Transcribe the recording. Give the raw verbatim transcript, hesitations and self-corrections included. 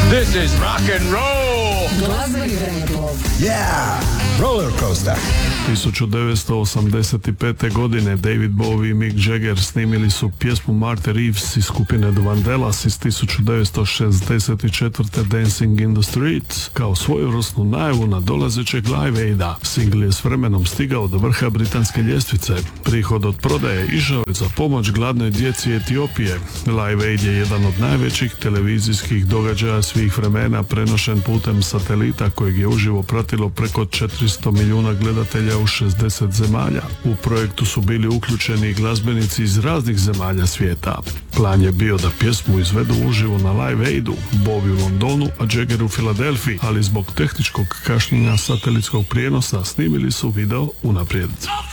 This is rock and roll. Glazbeni vremeplov. Yeah, roller coaster. tisuću devetsto osamdeset pete. godine David Bowie i Mick Jagger snimili su pjesmu Martha Reeves iz skupine The Vandellas iz tisuću devetsto šezdeset četvrte. Dancing in the Street kao svojevrsnu najavu nadolazećeg Live Aida. Singl je s vremenom stigao do vrha britanske ljestvice. Prihod od prodaje išao je za pomoć gladnoj djeci Etiopije. Live Aid je jedan od najvećih televizijskih događaja svih vremena, prenošen putem satelita kojeg je uživo pratilo preko četiristo milijuna gledatelja u šezdeset zemalja. U projektu su bili uključeni glazbenici iz raznih zemalja svijeta. Plan je bio da pjesmu izvedu uživo na Live Aidu, Bowie u Londonu, a Jagger u Filadelfiji, ali zbog tehničkog kašnjenja satelitskog prijenosa snimili su video unaprijed.